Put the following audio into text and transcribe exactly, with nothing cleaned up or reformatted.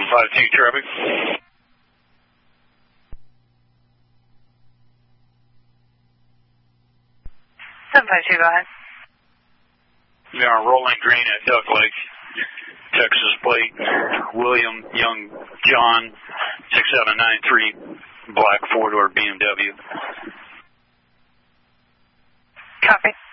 five two traffic. seven five two, go ahead. We are rolling green at Duck Lake, Texas plate, William Young John, six seven nine three, black four-door B M W. Copy.